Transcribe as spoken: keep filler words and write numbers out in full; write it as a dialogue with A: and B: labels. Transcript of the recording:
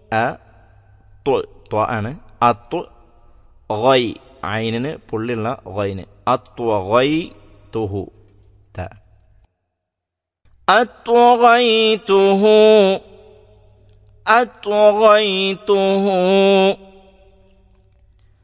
A: അ ത്വ ത്വ ആണ് അത്വ ഗൈ ഐനിന് പുള്ളിയുള്ള ഗൈന് അത്വഗൈതുഹു ത അത്വഗൈതുഹു അത്വഗൈതുഹു